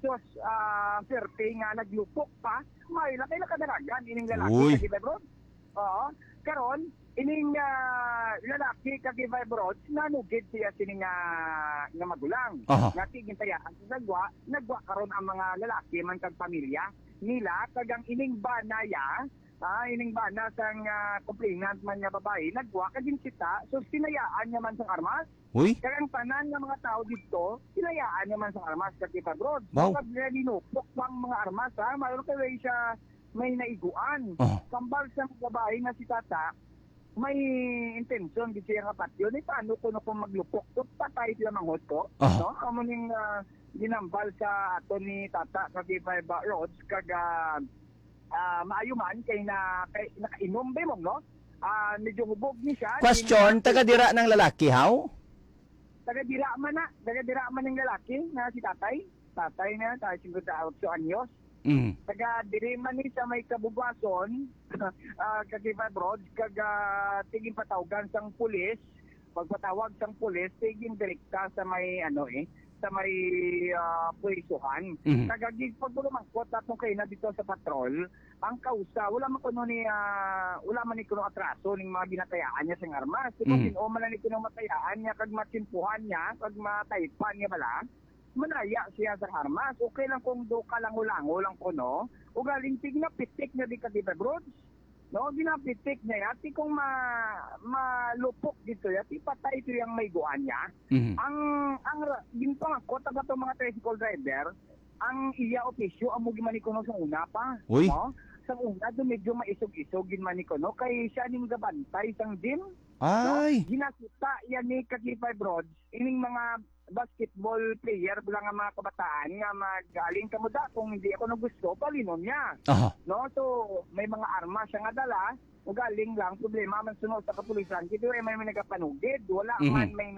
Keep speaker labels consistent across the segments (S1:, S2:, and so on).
S1: Diyos serte nga naglupok pa, may lakay kadaragan ining lalaki
S2: Uy.
S1: kag Ibrods. Oo. Karon ining lalaki kag Ibrods nanugid siya sining nga magulang.
S2: Aha.
S1: Nga tigintayaan sa nagwa karon ang mga lalaki man kag pamilya nila kag ang ining banaya ining bana sang complainant man nga babae nagwa kag kita so sinayaan niya man sang armas.
S2: Uy.
S1: Kaya ang tanan ng mga tao dito, sinayaan niya man sang armas kag Ibrods.
S2: Wow.
S1: Kag linupok pang mga armas mayroon kay siya may naiguan. Kambal sa babae nga si tata, may intensyon di siya nga patyo ni paano ko na kung maglupok to patay sila manghod ko, no? Amo ning ginambal sa ato ni tata kag Ibrods kag maayo man kay nakainom ba mo, no? Medyo hubog ni siya.
S2: Question, taga-dira ng lalaki, how?
S1: Taga-dira man ng lalaki na si tatay. Tatay na, tayo 58 anyos. Taga-diri man ni sa may kabugason, kag Ibrods, kag tiging patawgan sang pulis. Pagpatawag sang pulis, tiging direkta sa may sa may pulisuhan. Tagagig pagdulumangkot atong kay na dito sa patrol, ang kausa wala man kuno ni kuno atraso ning mga ginatayaan niya sang armas. Kung sino man ni kuno matayaan niya kag matsimpuhan niya kag mataypan niya bala, manaya siya sa armas. Okay lang kung do ka lang lang kuno, o galing tigna pitik na di ka di Ibrods. No, ginapitik niya yati kung malupok dito yati patay ito yung may guan niya. Ang ginpangakot ang ato mga tricycle driver, ang iya opisyo amo gimanikono sa una pa.
S2: Uy.
S1: No? Sa una do medyo maisog-isog ginmanikono kay siya ning gabantay sang gym.
S2: Ay.
S1: No? Ginakita yan ni kag Ibrods ining mga basketball player bilang nga mga kabataan nga magaling kamo da kung hindi ako nagusto palinon niya. No, so may mga armas siya nga dala o galing lang problema man sunod sa kapulisan kito may nagapanugid wala man may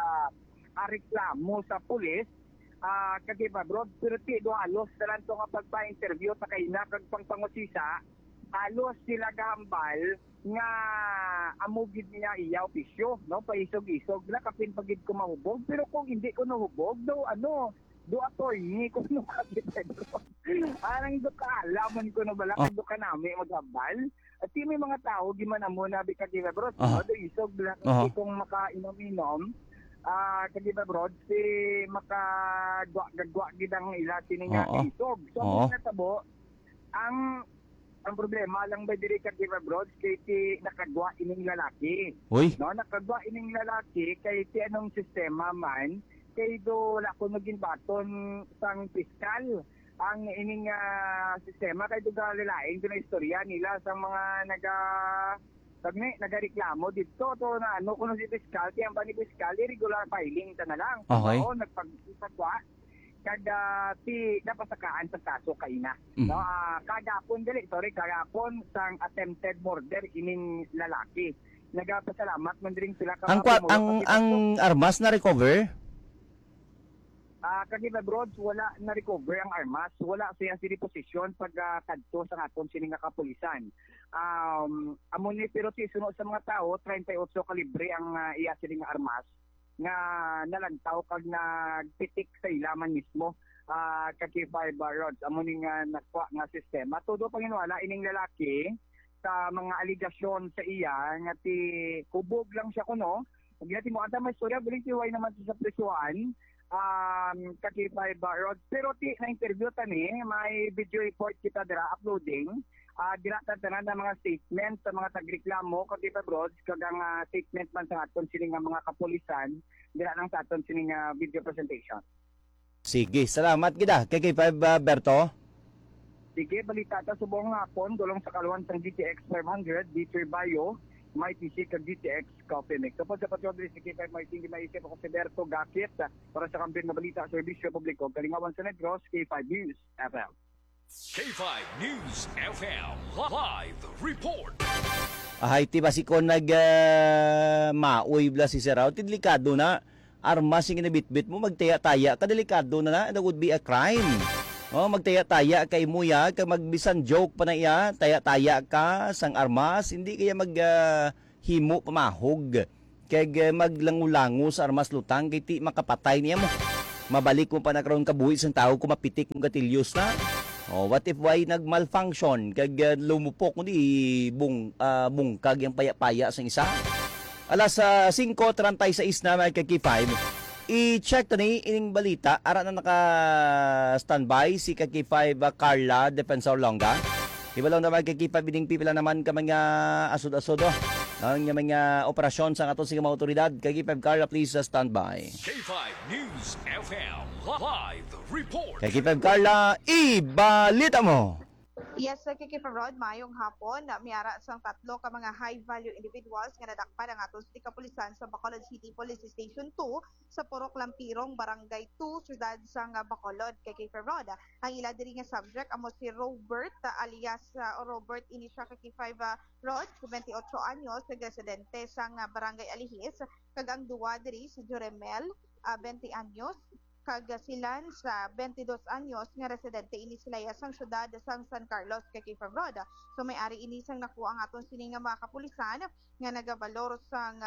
S1: reklamo sa pulis kag Ibrods pero ti do alos talan to nga pagpa-interview ta kay na kag pangpangusisa alos sila gahambal nga amugid niya iya opisyo, no? Paisog-isog na kapin pagid ko mahubog pero kung hindi ko nahubog do attorney ko no kapit arang do ka alaman ko no bala do ka nami maghambal at may mga tao giman amo na bi kag Ibrods do isog bala kung makainom-inom kag Ibrods si makagwa gidang ila sininga isog so natabo ang problema lang ba diri kag Ibrods kay ti nakagwa ining lalaki.
S2: Uy.
S1: No, nakagwa ining lalaki kay ti anong sistema man kay do wala ko naging baton sang piskal. Ang ining sistema kay do galilaing do na istorya nila sang mga nagareklamo dito to na kuno si piskal ti ang bani piskal regular filing ta na lang.
S2: Okay.
S1: Oo, nagpagpagwa kada ti napasakaan sa kaso kaina. No, kagapon kagapon sang attempted murder ining lalaki. Nagapasalamat man din sila
S2: ang armas na recover?
S1: Kag Ibrods wala na recover ang armas, wala siya si reposition pag kadto sa aton sining kapulisan. Amo ni pero ti sunod sa mga tao 38 kalibre ang iya sining armas nga nalantaw kag nagpitik sa ilaman mismo kag Ibrods amo ning nakwa nga sistema todo panginwala ining lalaki sa mga aligasyon sa iya nga ti kubog lang siya kuno gati mo ata may istorya bulig tiway naman sa presyuan kag Ibrods pero ti na interview tani may video report kita dira uploading dira tanan ng mga statement sa mga tagreklamo kag Ibrods kag ang statement man sa aton sining mga kapulisan dira lang sa aton sining video presentation.
S2: Sige, salamat gid kay Berto.
S1: Sige, balita ta subong hapon dulong sa kaluwan sang GTX 500 Dieter Bayo may TC kag GTX Coffee Mix. Kapag sa patrodri si K5 Martin gimaisip ako si Berto Gakit para sa kambing na balita sa serbisyo publiko kalingawan sa Negros K5 News FM.
S3: K5 News FM Live Report.
S2: Ahay ti basikon mauy bla si Seraw ti delikado na armas sing ginabitbit mo magtaya-taya kadelikado na that would be a crime. Magtaya-taya kay muya kag magbisan joke pa na iya taya-taya ka sang armas hindi kaya himo pamahog kag maglangulango sa armas lutang kay ti makapatay niya mo Mabalik mo pa na karon kabuhi sang tao kung mapitik mong gatilyos na. Oh, what if why nagmalfunction kag lumupok mo di bungkag yung paya-paya sang isa. Alas 5:36 na mga kaki-5. I-check to ni ining balita ara na naka-standby si kaki-5 Carla Defensor Longa. Iba lang naman kaki-5 bining pipila naman ka mga asod-asod ang mga operasyon sa aton sa mga otoridad. Kaki-5 Carla, please standby.
S3: K5 News FM live report.
S2: Kaki-5 Carla, ibalita mo.
S4: Yes, Kiki-Farod, mayong hapon, miyara sang tatlo ka mga high-value individuals nga nadakpan ang atos di kapulisan sa Bacolod City Police Station 2 sa Purok Lampirong, Barangay 2, siyudad sang Bacolod, Kiki-Farod. Ang ila diri nga subject amo si Robert alias Robert Inisha Kiki-5 Rod, 28 anyos, residente sang Barangay Alihis, kag ang duwa diri si Joremel, 20 anyos, kag silan sa 22 anyos nga residente ini sila sang syudad sang San Carlos kay Farod. So may ari ini sang nakuha ang aton sini nga mga kapulisan nga nagabalor sang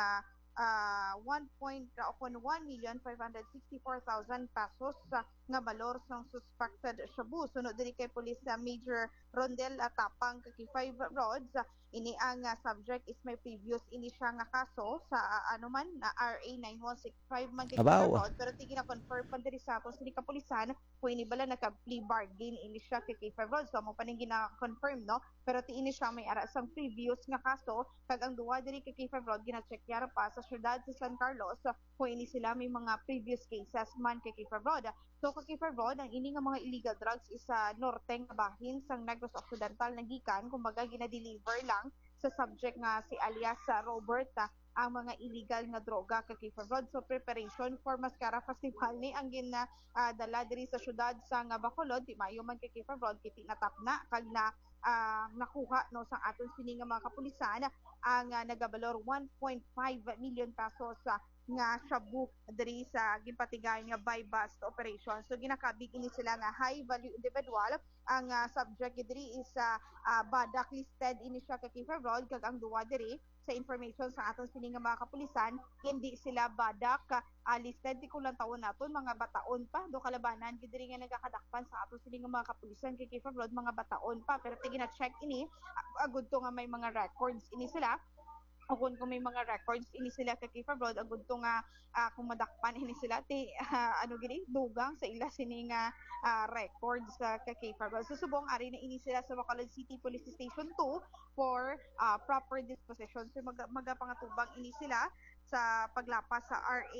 S4: 1,564,000 pesos nga balor sang suspected shabu. Sunod diri kay Police Major Rondel Atapang kay 5 Roads. Ini ang subject is may previous ini siya nga kaso sa anuman na RA 9165 man kay Road, pero tigi na confirm pa diri sa aton sini kapulisan kung ini bala naka-plea bargain ini siya kay Road. So mo pa ning gina-confirm no, pero ti ini siya may ara sang previous nga kaso kag ang duwa diri kay Road gina-check yara pa sa syudad sa San Carlos kung ini sila may mga previous cases man kay Road. So kay Road ang ini nga mga illegal drugs isa norteng bahin sang Negros Occidental nagikan kumbaga gina-deliver lang sa subject nga si alias Robert ang mga illegal nga droga kay Road. So preparation for Mascara Festival ni ang dala diri sa syudad sa Bacolod, di mayo man kay Road kiti natap na kag na nakuha no sang aton sini nga mga kapulisan ang nagabalor 1.5 million pesos nga shabu diri sa ginpatigayon nga buy bust operation. So ginakabig ini sila nga high value individual. Ang subject diri is badak listed ini siya kay Road kag ang duwa diri sa information sa aton sini nga mga kapulisan hindi sila badak listed di kulang taon naton mga bataon pa do kalabanan gid diri nga nagakadakpan sa aton sini nga mga kapulisan kay Road mga bataon pa pero tig na check ini agud to nga may mga records ini sila. Kung may mga records ini sila kay Road agud to nga kung madakpan ini sila ti dugang sa ila sini nga records kay Road. Susubong ari na ini sila sa Bacolod City Police Station 2 for proper disposition. So magapangatubang ini sila sa paglapas sa RA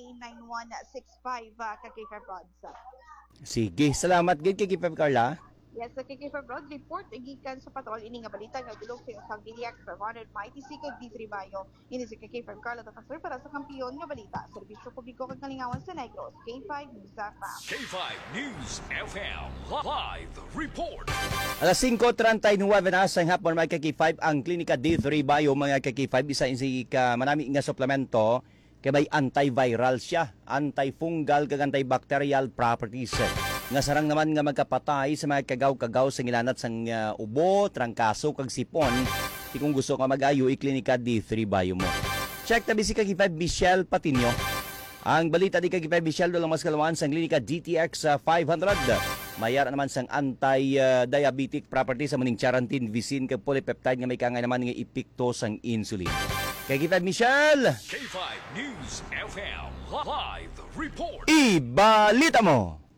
S4: 9165 kay Road.
S2: Sige, salamat gid kay Carla.
S4: Yes, sa Kiki Road report gikan sa patrol ini nga balita nga dulog sa usang biliak sa 196 D3 Bayo. Ini si Kiki Carla Defensor para sa kampiyon nga balita. Serbisyo publiko kag kalingawan sa Negros. K5 News FM.
S3: K5 News FM live report.
S2: Alas 5:39 na sa hapon mga kaki-5 ang Klinika D3 Bayo mga kaki-5 isa insi ka manami nga suplemento kay may antiviral siya, antifungal kag antibacterial properties. Nga sarang naman nga magkapatay sa mga kagaw-kagaw sa ngilanat sang ubo, trangkaso kag sipon. Di kung gusto ka mag-ayo i-Klinika D3 Bayo mo. Check tabi si kaki-5 Michelle Patinio. Ang balita di kaki-5 Michelle dolang mas kalawan sa Klinika GTX 500. Mayar naman sang anti-diabetic property sa muning charantin, visin kag polypeptide nga may kangay naman nga ipikto sang insulin. Kaki-5 Michelle.
S3: K5 News FM live report.
S2: Ibalita mo.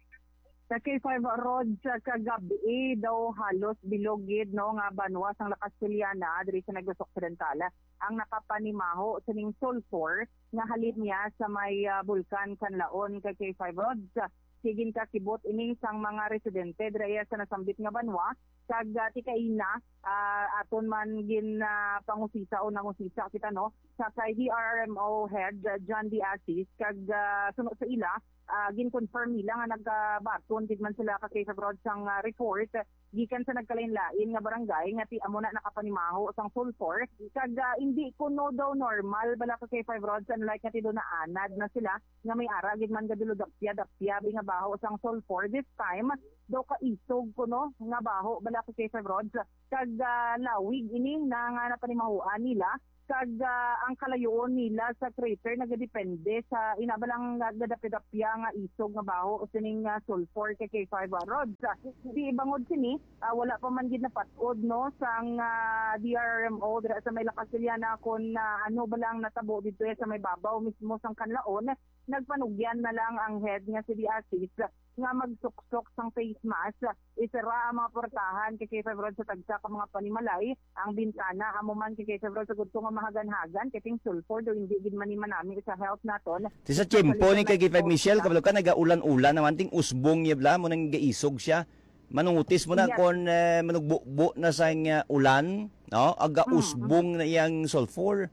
S1: Sa K5 Road sa kagabi daw halos bilogid no nga banwas ang lakas Juliana diri sa Negros Occidental ang nakapanimaho sa ning sulfur nga halin niya sa may bulkan Kanlaon kay K5 Road. Sigin ka kibot ini sang mga residente diri sa nasambit nga banwa kag tikaina aton man gin pangusisa o nangusisa kita no sa kay DRMO head John D. Assis kag sunod sa ila gin-confirm nila nga nagbaton gid man sila kay Road sang report gikan sa nagkalain-lain nga barangay nga ti amo na nakapanimaho sang sulfur kag hindi kuno daw normal bala kay Road san like nga ti do na anad na sila nga may ara gid man gadulo dapya nga baho sang sulfur this time daw ka isog kuno nga baho bala kay Road kag lawig ini na nga napanimahoan nila kag ang kalayoon nila sa crater nagadepende sa inabalang nagadapidapya nga isog nga baho o sining sulfur kay K5 rods. Di ibangod sini wala pa man gid napatod no sang DRMO dira sa may Lakasiliana kun ano balang natabo dito sa may babaw mismo sang kanlaon. Nagpanugyan na lang ang head nga si Diasis nga magsuksok sang face mask, isara ang mga portahan kay K5 rods sa tagsa ka mga panimalay, ang bintana amo man kay K5 rods sa gudto nga mahagan-hagan kay ting sulfur do hindi gid man manami sa health naton.
S2: Ti sa tiyempo ni kay K5 Michelle kabalo ka nagaulan-ulan naman ting usbong niya bla mo nang gaisog siya. Manungutis mo na kon manugbo na sa ulan, no? Aga usbong na iyang sulfur.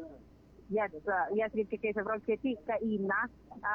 S1: Yes, yes, kay sa Rods kay kaina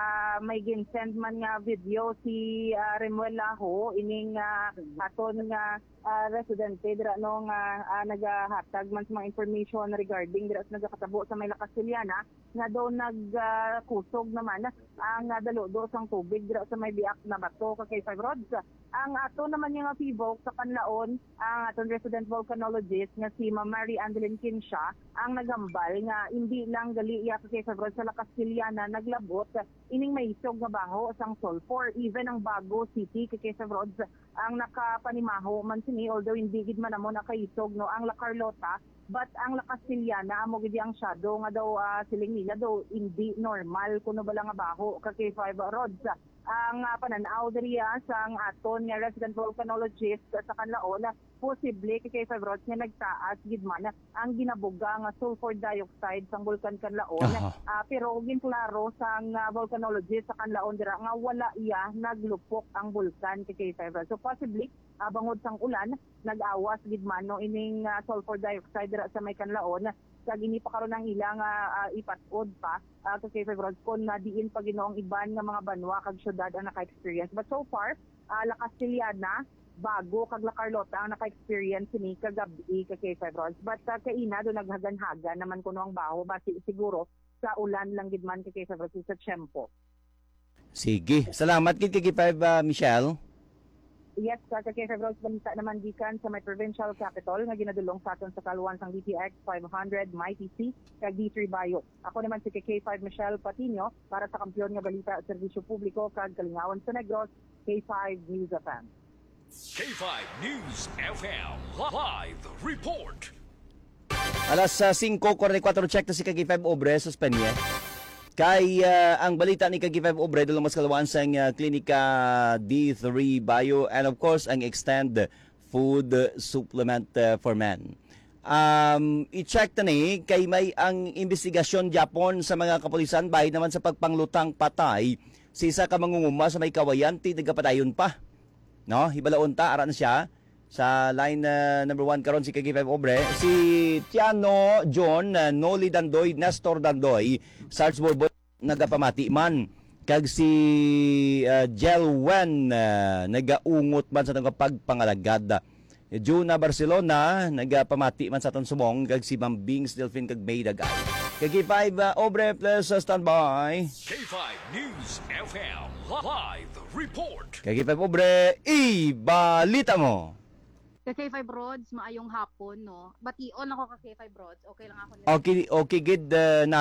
S1: may ginsend man nga video si Remuel Laho ining aton nga residente dira no nga nagahatag man sa mga information regarding dira sa nagakatabo sa may Lakasiliana nga daw nagkusog naman ang dalodo sang tubig dira sa may biak na bato kay K5 Rods. Ang ato naman yung PVOC sa kanlaon, ang aton resident volcanologist nga si Ma'am Mary Andeline Kinsha ang nagambal nga hindi lang gali iya kay K5 Rods sa Lakasiliana naglabot ining may isog nga baho sang sulfur. Even ang Bago City kay K5 Rods ang nakapanimaho man sini although hindi gid man amo nakaisog no ang La Carlota but ang Lakasiliana amo gid ang shadow nga daw siling nila daw hindi normal kuno bala nga baho kay K5 Rods. Ang pananaw diriya sa ang aton nga resident volcanologist sa kanlaon posible kay K5 Rods nga nagtaas gid man ang ginabuga nga sulfur dioxide sang bulkan Kanlaon. Pero ginklaro sang volcanologist sa kanlaon dira nga wala iya naglupok ang bulkan kay K5 Rods. So possibly bangod sang ulan nag-awas gid man no ining sulfur dioxide dira sa may Kanlaon kag ini pa karon ang ilang ipatod pa kay K5 Rods kon diin pa ginoong iban nga mga banwa kag syudad ang naka-experience. But so far Lakasiliana, Bago kag La Carlota ang naka-experience ni kagabi kay K5 Rods. But kaina do naghagan-hagan naman kuno ang baho basi siguro sa ulan lang gid man kay K5 Rods sa tiyempo.
S2: Sige, salamat gid kay K5 Michelle.
S1: Yes, kay K5 Rods balita naman gikan sa may provincial capital nga ginadulong sa aton sa kaluwan sang DTX 500 MyTC kag D3 Bayo. Ako naman si K5 Michelle Patino para sa Kampiyon nga Balita at Serbisyo Publiko kag Kalingawan sa Negros, K5 News FM.
S3: K5 News FM Live Report.
S2: Alas 5:44 check na si K5 Obre sa Spanya. Kay ang balita ni K5 Obre dulong mas kalawaan sa klinika D3 Bio and of course ang extend food supplement for men. I-check na ni kay may ang investigasyon Japon sa mga kapulisan bahay naman sa pagpanglutang patay si isa ka mangunguma sa may kawayan ti nagapadayon pa. No, hibalaon ta ara na siya sa line number 1 karon si K5 Obre si Tiano John Noli Dandoy Nestor Dandoy Sarge Boy nagapamati man kag si Jelwen nagaungot man sa tong pagpangalagad. Juna Barcelona nagapamati man sa ton sumong kag si Mambing Stilfin kag May Dagay. K5 Obre plus standby.
S3: K5 News FM Live Report.
S2: K5 Obre ibalita mo.
S5: K5 Rods, maayong hapon, no? Bation ako ka K5 Rods. Okay lang ako.
S2: Okay gid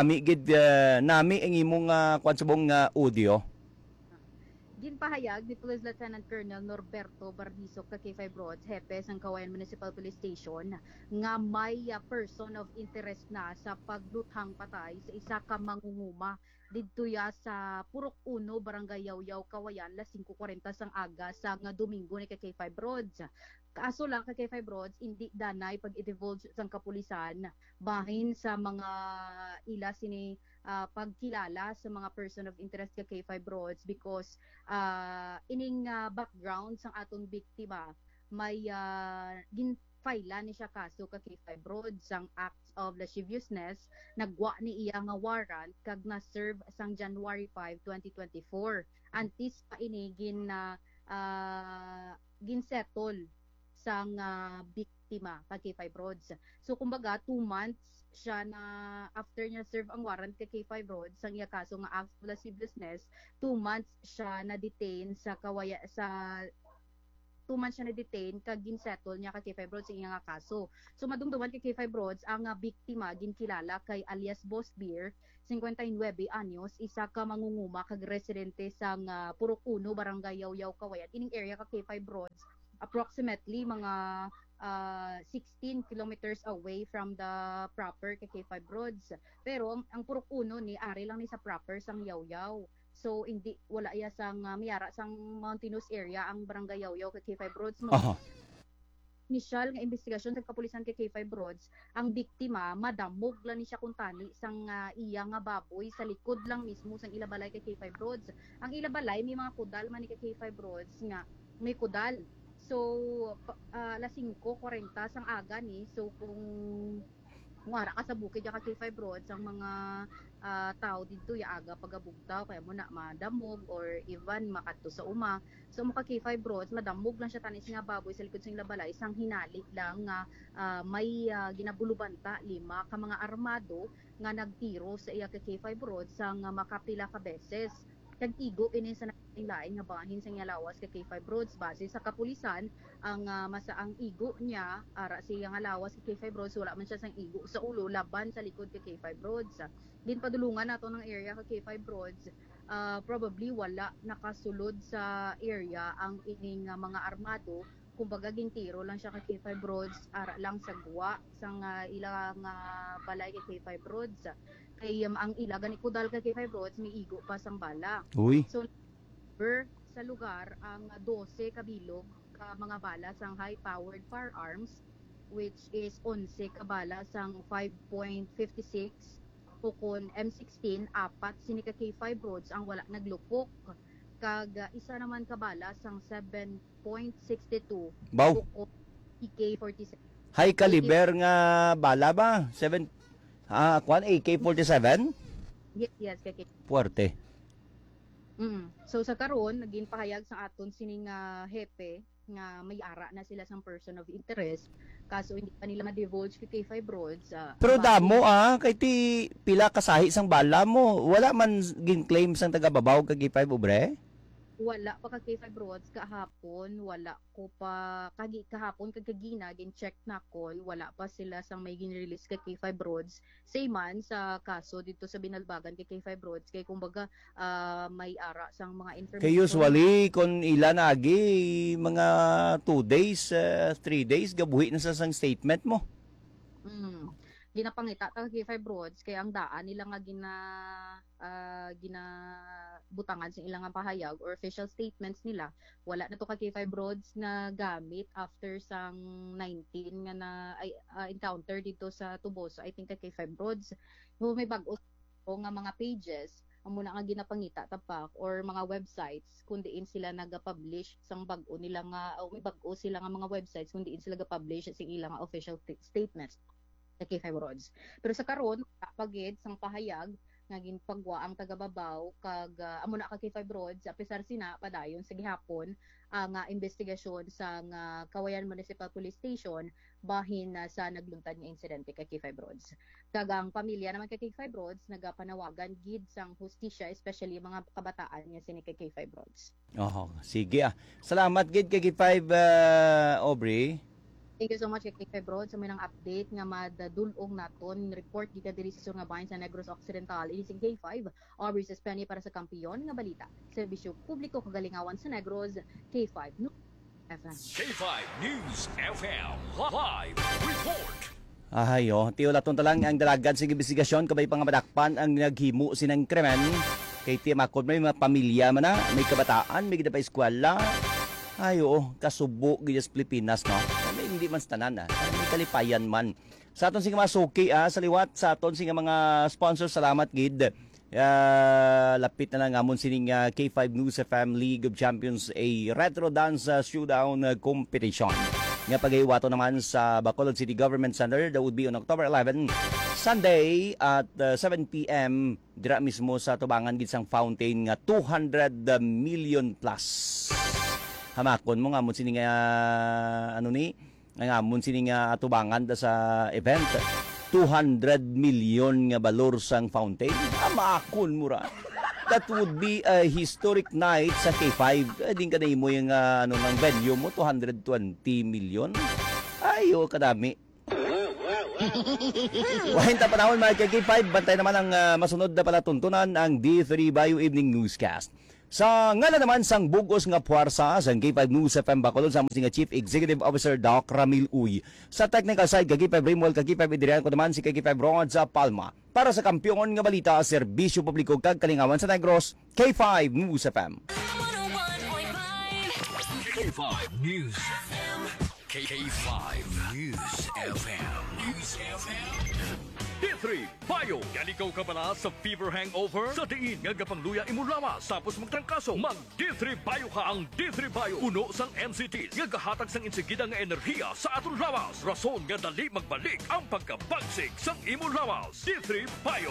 S2: nami ang imong kwansubong audio.
S5: Ginpahayag ni Police Lieutenant Colonel Norberto Bardisok ka K5 Rods, hepe sang Kawayan Municipal Police Station, nga may person of interest na sa pagluthang patay sa isa ka mangunguma didto ya sa Purok 1, Barangay Yaw-Yaw, Kawayan, las 5:40 sang aga sa nga Domingo ni K5 Rods. Kaso lang kay K5 Rods, hindi danay pag-divulge sang kapulisan bahin sa mga ila sini pagkilala sa mga person of interest kay K5 Rods because ining background sang aton biktima may ginfaila ni siya kaso kay K5 Rods sang acts of lasciviousness nagwa ni iya nga warrant kag na-serve sang January 5, 2024. Antis pa ini ginsettle sang biktima kay K5 Rods. So kumbaga 2 months siya na after niya serve ang warrant kay K5 Rods sang iya kaso nga acts of lasciviousness, 2 months siya na detain sa tuman siya na-detain kag ginsettle niya kay K5 Broads sa iya nga kaso. So madumduman kay K5 Broads ang biktima ginkilala kay alias Boss Beer, 59 anyos, isa ka mangunguma kag residente sang Purok 1, Barangay Yaw-Yaw, Kawayan. Ining area ka K5 Broads, approximately mga 16 kilometers away from the proper K5 Broads. Pero ang Purok 1 ni ari lang ni sa proper sang Yaw-Yaw. So hindi wala iya sang miyara sang mountainous area ang Barangay Yaw-Yaw kay K5 Broads no. Initial nga investigasyon sa kapulisan kay K5 Broads, ang biktima madamog lang ni siya kuntani sang iya nga baboy sa likod lang mismo sang ilabalay kay K5 Broads. Ang ilabalay may mga kudal man ni kay K5 Broads nga may kudal. So alas 5:40 sang aga ni. So kung ara ka sa bukid ka K5 Broads, ang mga tao dito ya aga pagabugtaw kaya mo na madamog or even makadto sa uma. So mo ka K5 Broads madamog lang siya tanis nga baboy sa likod sa balay isang hinali lang nga may ginabulubanta 5 ka mga armado nga nagtiro sa iya ka K5 Broads sang makapila ka beses. Kag igo ini sa lain nga bahin sa lawas kay K5 Broads base sa kapulisan ang masaang igo niya ara siya nga lawas kay K5 Broads wala man siya sang igo sa ulo laban sa likod kay K5 Broads. Din padulungan nato ng area kay K5 Broads, probably wala nakasulod sa area ang ining mga armado. Kumbaga gintiro lang siya kay K5 Broads ara lang sa guwa sang ilang balay kay K5 Broads. Kay ang ilaga ni kudal kay K5 Broads may igo pa sang bala.
S2: Uy.
S5: So sa lugar ang 12 kabilog ka mga bala sang high-powered firearms which is 11 ka bala sang 5.56 pukon M16 apat sini ka K5 Broads ang wala naglupok kag isa naman ka bala sang 7.62
S2: Baw.
S5: pukon AK-47.
S2: High caliber nga bala ba? AK-47?
S5: Yes kay
S2: Puwerte.
S5: So sa karon naging pahayag sa aton sining hepe nga may ara na sila sang person of interest kaso hindi pa nila ma-divulge kay K5 Broads.
S2: Pero damo kay ti pila kasahi sang bala mo. Wala man gin-claim sang taga-babaw kag K5 Obre?
S5: Wala pa ka K5 Broads kahapon, wala ko pa kahapon kagina gin-check na call, wala pa sila sang may gin-release kay K5 Broads. Same man sa kaso dito sa Binalbagan kay K5 Broads kay kumbaga may ara sang mga information.
S2: Kay usually kon ilan agi mga 2 days, 3 days gabuhi na sa sang statement mo.
S5: Ginapangita ta kay K5 Broads kay ang daan nila nga gina butangan sa ilang pahayag or official statements nila wala na to kay K5 Broads na gamit after sang 19 nga na encounter dito sa Tuboso. I think kay K5 Broads may bag-o nga mga pages ang muna nga ginapangita tapak or mga websites kung diin sila nagapublish sang bag-o nila nga may bag-o sila nga mga websites kung diin sila ga-publish sa ilang official statements kay K5 Broads. Pero sa karon pagid sang pahayag nga ginpagwa ang tagababaw kag amo na kay K5 Broads apisar sina padayon sa gihapon ang investigasyon sa Kawayan Municipal Police Station bahin sa nagluntad nga insidente kay K5 Broads. Kag ang pamilya naman kay K5 Broads nagapanawagan gid sang hustisya especially mga kabataan nga sini kay K5 Broads.
S2: Sige Salamat gid kay K5 Aubrey.
S5: Thank you so much kay K5 Broads sa minang update nga madulong naton report dito diri sa Sur nga bahin sa Negros Occidental. Ini si K5 Aubrey Sespeni para sa Kampiyon nga balita. Serbisyo publiko kagalingawan sa Negros, K5 News FM.
S3: K5 News FM live report.
S2: Tiulaton talang ang dalagan sa investigasyon kabay pangamadakpan ang naghimo sinang krimen kay timakod may mga pamilya man na may kabataan may gida pa eskwela. Kasubo gid sa Pilipinas no. Hindi man tanan may kalipayan man. Sa aton sing masuki sa liwat sa aton sing mga sponsors salamat gid. Lapit na lang amon sining K5 News FM League of Champions a retro dance showdown competition. Nga paghiwato naman sa Bacolod City Government Center that would be on October 11 Sunday at 7 p.m. dira mismo sa tubangan gid sang fountain nga 200 million plus. Hamakon mo nga amon sining ngamon sining atubangan da sa event 200 million nga balor sang fountain amakon mura That would be a historic night sa K5. Din ka na mo yung ng venue mo, 220 million. Ayo, kadami. Wahinta panahon mga K5, bantay naman ang masunod na palatuntunan ang D3 Bayo Evening Newscast. Sa ngala naman sang bugos nga puwersa sa K5 News FM Bacolod sa nga Chief Executive Officer Doc Ramil Uy. Sa technical side K5 Rimwell, K5 Idrian ko naman si K5 Rod sa Palma. Para sa kampyon nga balita, serbisyo publiko kag kalingawan sa Negros, K5 News FM.
S3: K5 News FM. K5 News FM. News FM. D3 Bayo. Yan ikaw ka pala sa fever hangover? Sa diin nga gapangluya imulawas tapos magtrangkaso. Mag D3 Bayo ka ang D3 Bayo. Uno sang NCT nga gahatag sang insigida nga enerhiya sa aton lawas. Rason nga dali magbalik ang pagkabagsik sang imulawas. D3 Bayo.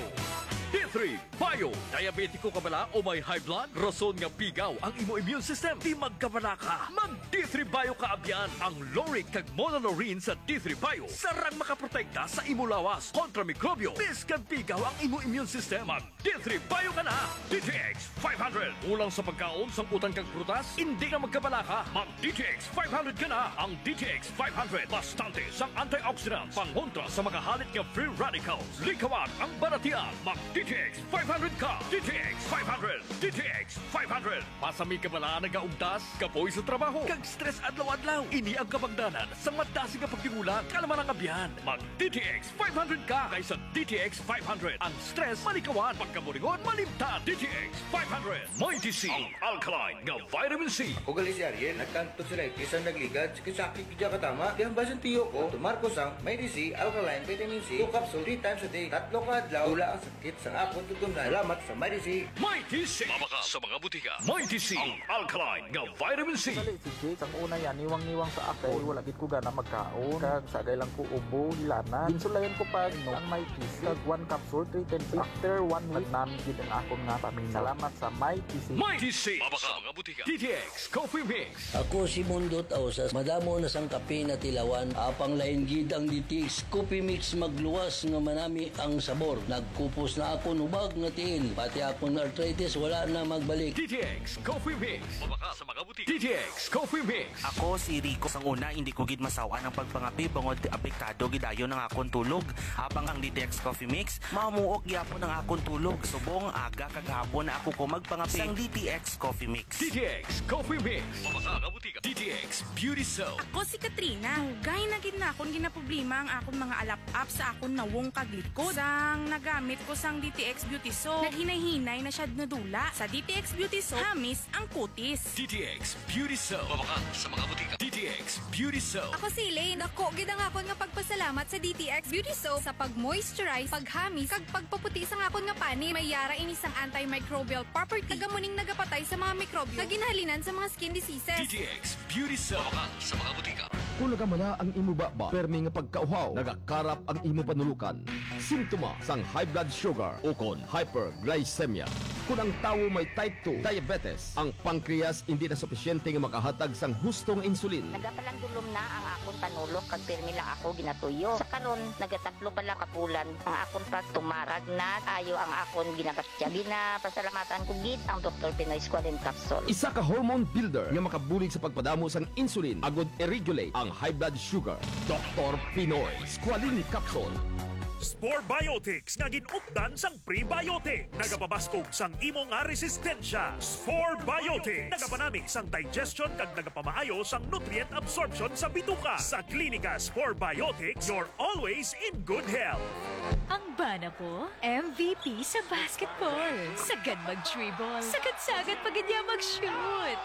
S3: D3 Bayo. Diabetiko ka bala o may high blood? Rason nga pigaw ang imo immune system. Di magkabala ka. Mag D3 Bayo ka abyan. Ang Loric kag Monolorine sa D3 Bayo. Sarang makaprotekta sa imo lawas kontra mikrobyo. Biskan pigaw ang imo immune system. Mag D3 Bayo ka na. DTX 500. Ulang sa pagkaon sang utang kag prutas. Hindi ka magkabala ka. Mag DTX 500 ka na. Ang DTX 500. Bastante sang antioxidants. Pangontra sa makahalit nga free radicals. Likawan ang baratian. Mag DTX 500 ka. DTX 500. DTX 500. Pasami ka bala nagaugtas, kapoy sa trabaho, kag stress adlaw-adlaw. Ini ang kabagdanan sa madasi nga pagtingulang kalaman ang abyan. Mag DTX 500 ka kaysa DTX 500. Ang stress malikawan, pagkamuringon malimtan. DTX 500. Mighty C. Ang alkaline nga vitamin C.
S6: Ako gali si Ariel, nagkanto sila isang nagligad, sakit kaya katama. Di ang basan tiyo ko, tumarko sang Mighty C, alkaline, vitamin C, 2 capsule 3 times a day. Tatlo ka adlaw, wala ang sakit sa akong tutunan. Salamat sa Mighty C.
S3: Mighty C. Mabaka sa mga butika. Mighty C. Ang alkaline nga vitamin C.
S7: Dali si Jake, ang una yan, niwang-niwang sa akin. Wala gid ko gana magkaon. Kag sagay lang ko ubo, hilana. Ginsulayan ko pa ang Mighty C. Kag 1 capsule, 3 times. After 1 week, namin gid ang akong nga paminaw. Salamat sa Mighty C.
S3: Mighty C. Mabaka sa mga butika. DTX Coffee Mix.
S8: Ako si Mundot Ausas, madamo na sang kape na tilawan, apang lain gid ang DTX Coffee Mix magluwas nga manami ang sabor. Nagkupos na ako nubag nga tiil, pati akong arthritis wala na magbalik.
S3: DTX Coffee Mix. Mabaka sa mga butika. DTX Coffee Mix.
S9: Ako si Rico sang una hindi ko gid masawa ng pagpangapi bangod apektado gidayon ng akong tulog. Habang ang DTX Coffee Mix mamuok gyapon ang akong tulog. Subong aga kagahapon na ako ko magpangapi sang DTX Coffee Mix.
S3: DTX Coffee Mix. Mabaka sa mga butika. DTX Beauty Soap.
S10: Ako si Katrina. Hugay na gid na akong ginaproblema ang akong mga alap-up sa akong nawong kaglikod. Sang nagamit ko sang DTX Beauty Soap, naghinay-hinay na siya nadula. Sa DTX Beauty Soap, hamis ang kutis.
S3: DTX Beauty Soap. Mabaka sa mga butika. DTX Beauty Soap.
S11: Ako si Elaine. Dako gid ang akon nga pagpasalamat sa DTX Beauty Soap sa pag-moisturize, paghamis, kag pagpaputi sa akon nga pani. May yara ini sang antimicrobial property. Nagamuning nagapatay sa mga mikrobyo nga ginhalinan sa mga skin diseases.
S3: DTX Beauty Soap. Mabaka sa mga butika.
S12: Kung nagamana ang imo baba, permi nga pagkauhaw, nagakarap ang imo panulukan. Simptoma sang high blood sugar o kon hyperglycemia. Kung ang tawo may type 2 diabetes, ang pancreas hindi na sufisyente nga makahatag sang hustong insulin.
S13: Nagapalandulom na ang akong panulok kag permi lang ako ginatuyo. Sa karon nagataplo pala kapulan ang akong pagtumarag na ayo ang akong ginakatya. Ginapasalamatan ko gid ang Dr. Pinoy Squalene Capsule.
S12: Isa ka hormone builder nga makabulig sa pagpadamo sang insulin agud i-regulate ang high blood sugar. Dr. Pinoy Squalene Capsule.
S14: Spore Biotics nga ginupdan sang prebiotic. Nagapabaskog sang imo nga resistensya. Spore Biotics nagapanami sang digestion kag nagapamaayo sang nutrient absorption sa bituka. Sa klinika Spore Biotics, you're always in good health.
S15: Ang bana ko, MVP sa basketball. Sagad mag-dribble. Sagad-sagad pag niya mag-shoot.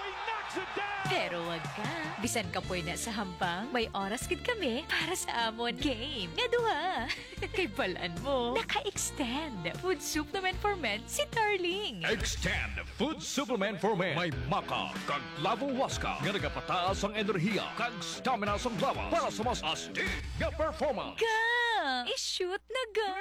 S15: Pero wag ka. Bisan ka po na sa hambang, may oras gid kami para sa amon game. Nga duha. Kay balaan mo, naka-extend food supplement for men si Darling.
S3: Extend Food Supplement for Men. May maka kag lavo waska nga nagapataas ang enerhiya kag stamina sang lawas para sa mas astig nga performance.
S15: Ga! I-shoot na ga!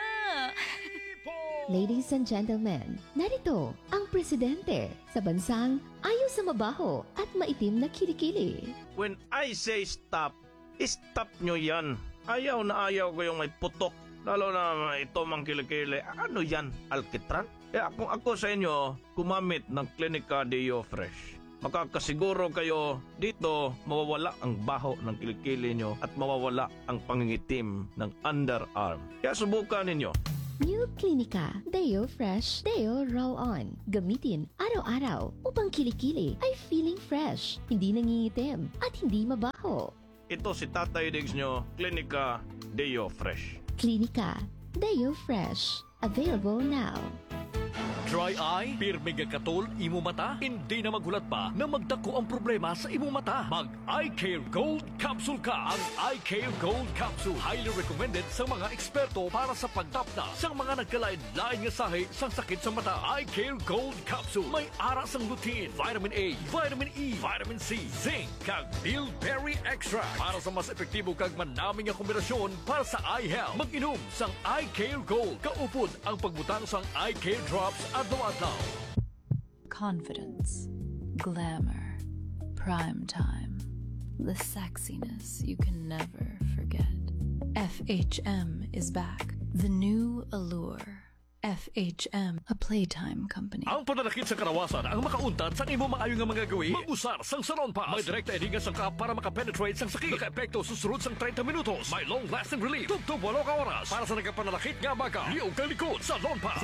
S16: Ladies and gentlemen, narito ang presidente sa bansang ayaw sa mabaho at maitim na kilikili.
S17: When I say stop, stop nyo yan. Ayaw na ayaw ko yung may putok. Lalo na ito mang kilikili. Ano yan? Alkitran? Kaya kung ako sa inyo, gumamit ng Clinica Deo Fresh. Makakasiguro kayo dito mawawala ang baho ng kilikili nyo at mawawala ang pangingitim ng underarm. Kaya subukan ninyo.
S16: New Clinica Deo Fresh Deo Roll-On. Gamitin araw-araw upang kilikili ay feeling fresh, hindi nangingitim at hindi mabaho.
S17: Ito si Tatay Diggs nyo, Clinica Deo Fresh.
S16: Clinica Deo Fresh. Available now.
S3: Dry eye, pirmi katol, imo mata, hindi na magulat pa na magdako ang problema sa imo mata. Mag Eye Care Gold Capsule ka. Ang Eye Care Gold Capsule highly recommended sa mga eksperto para sa pagtapna sa mga nagkalain-lain nga sahi sa sakit sa mata. Eye Care Gold Capsule may ara sang lutein, vitamin A, vitamin E, vitamin C, zinc, kag bilberry extract para sa mas epektibo kag manaming nga kombinasyon para sa eye health. Mag-inom sang Eye Care Gold. Kaupod ang pagbutang sang Eye Care Drops adlaw-adlaw.
S18: Confidence, glamour, prime time, the sexiness you can never forget. FHM is back. The new allure. FHM, a playtime company.
S3: Ang pananakit sa karawasan ang makauntad sa imo maayo nga mga gawi. Mag-usar sang Salon Pass. May direkta edinga sang ka para makapenetrate sang sakit. Naka-epekto susunod sang 30 minutos. May long-lasting relief. Tugtog 8 ka oras. Para sa nagkapananakit nga baga. Liog ka likod. Salon Pass.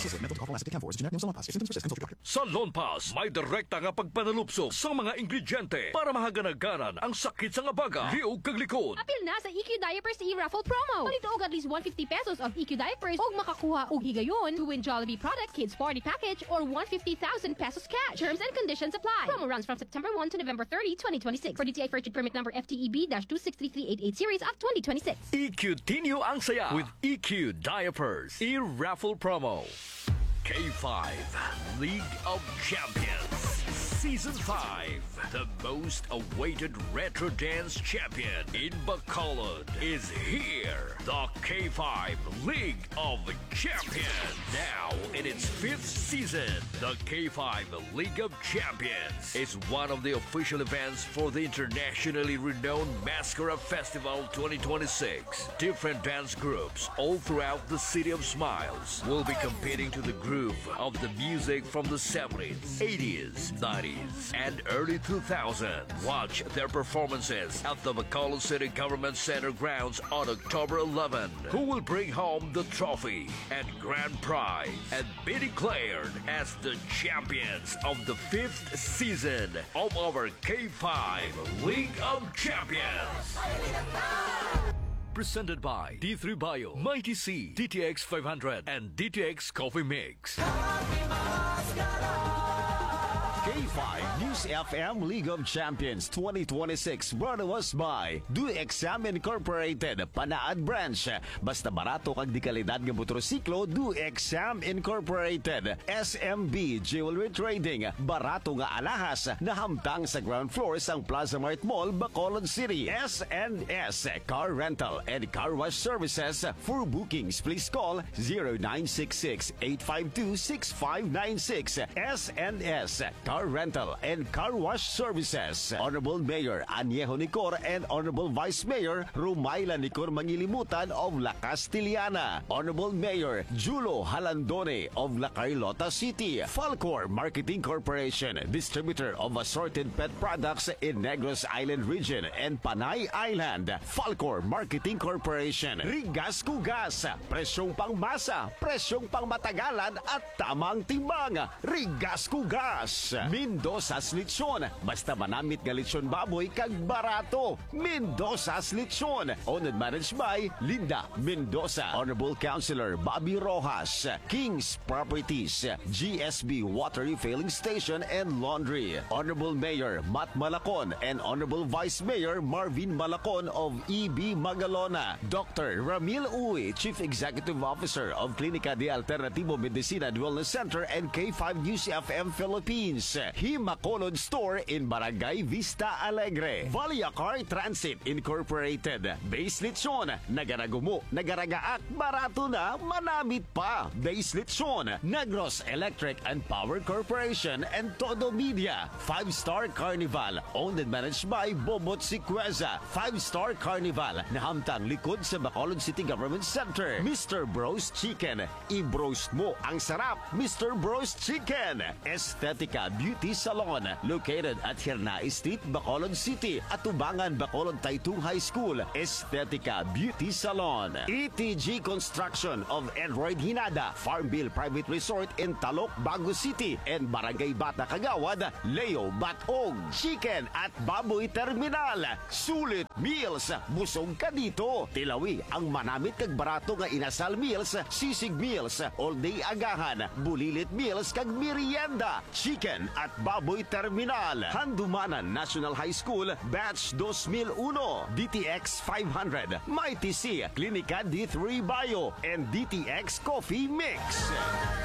S3: Salon Pass. May direkta nga pagpanalupso sa mga ingrediente para mahaganagaran ang sakit sa nga baga. Liog ka likod.
S19: Apil na sa EQ Diapers e-raffle promo. Palito og at least 150 pesos of EQ Diapers og makakuha og higayon to win Jollibee product Kids Party Package or 150,000 pesos cash. Terms and conditions apply. Promo runs from September 1 to November 30, 2026. For DTI Purchase Permit Number FTEB-2633388 Series of 2026.
S3: EQ ang saya with EQ Diapers e-raffle promo. K5 League of Champions Season 5. The most awaited retro dance champion in Bacolod is here. The K5 League of Champions. Now in its 5th season, the K5 League of Champions is one of the official events for the internationally renowned Mascara Festival 2026. Different dance groups all throughout the City of Smiles will be competing to the groove of the music from the 70s, 80s, 90s, and early 2000s. Watch their performances at the Bacolod City Government Center grounds on October 11. Who will bring home the trophy and grand prize and be declared as the champions of the 5th season of our K5 League of Champions. Presented by D3 Bio, Mighty C, DTX 500, and DTX Coffee Mix.
S2: K5 News FM League of Champions 2026 brought to us by Do Exam Incorporated, Panaad Branch. Basta barato kag di kalidad nga motorsiklo, Do Exam Incorporated. SMB Jewelry Trading, barato nga alahas na hamtang sa ground floor sang Plaza Mart Mall, Bacolod City. SNS Car Rental and Car Wash Services. For bookings, please call 0966-852-6596. SNS Car Rental and Car Wash Services. Honorable Mayor Añejo Nicor and Honorable Vice Mayor Rumayla Nicor Mangilimutan of La Castillana. Honorable Mayor Julo Halandone of La Carlota City. Falcor Marketing Corporation, distributor of assorted pet products in Negros Island region and Panay Island. Falcor Marketing Corporation. Rigas Kugas, presyong pangmasa, presyong pangmatagalan at tamang timbang. Rigas Kugas. Mendoza's Lechon, basta manamit nga lechon baboy kag barato. Mendoza's Lechon, owned and managed by Linda Mendoza. Honorable Councilor Bobby Rojas. King's Properties, GSB Water Refilling Station and Laundry. Honorable Mayor Matt Malacon and Honorable Vice Mayor Marvin Malacon of EB Magalona. Dr. Ramil Uy, Chief Executive Officer of Clinica de Alternativo Medicina and Wellness Center and K5 News FM Philippines.
S20: Himacolod Store in Barangay Vista Alegre. Valia Car Transit Incorporated. Base Lechon, nagaragumo, nagaragaak, barato na, manamit pa. Base Lechon, Negros Electric and Power Corporation and Todo Media. 5-Star Carnival, owned and managed by Bobot Siqueza. 5-Star Carnival, nahamtang likod sa Bacolod City Government Center. Mr. Bros Chicken, i-broast mo ang sarap. Mr. Bros Chicken. Estetica Beauty Salon, located at Hirnai Street, Bacolod City, at Tubangan, Bacolod Taytong High School. Estetica Beauty Salon. ETG Construction of Edroyd Hinada, Farmville Private Resort in Talok, Bago City, and Barangay Bata Kagawad, Leo Batog. Chicken at Baboy Terminal. Sulit Meals, busog ka dito. Tilawi ang manamit kag barato nga inasal meals, sisig meals, all day agahan, bulilit meals kag merienda. Chicken at Baboy Terminal. Handumanan National High School, Batch 2001, DTX 500, Mighty C, Clinica D3 Bio, and DTX Coffee Mix.